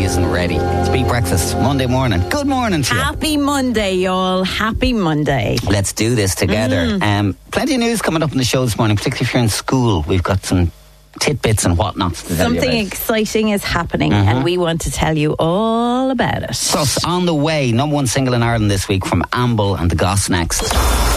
isn't ready. It's Beat Breakfast, Monday morning. Good morning to you. Happy Monday, y'all. Happy Monday. Let's do this together. Plenty of news coming up in the show this morning, particularly if you're in school. We've got some tidbits and whatnots to tell you Something about. exciting is happening, and we want to tell you all about it. Plus, on the way, number one single in Ireland this week from Amble and the Goss next.